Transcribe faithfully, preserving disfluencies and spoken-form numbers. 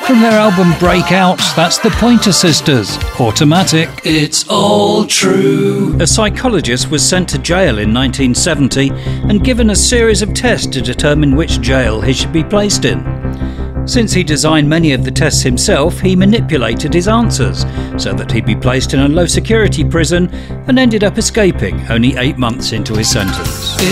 From their album Breakout, that's the Pointer Sisters, Automatic. It's all true. A psychologist was sent to jail in nineteen seventy and given a series of tests to determine which jail he should be placed in. Since he designed many of the tests himself, he manipulated his answers so that he'd be placed in a low-security prison and ended up escaping only eight months into his sentence.